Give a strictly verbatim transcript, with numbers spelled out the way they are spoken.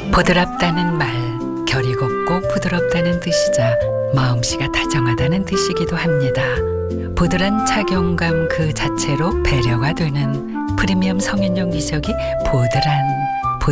보드랍다는 말, 결이 곱고 부드럽다는 뜻이자 마음씨가 다정하다는 뜻이기도 합니다. 보드란 착용감 그 자체로 배려가 되는 프리미엄 성인용 미적이 보드란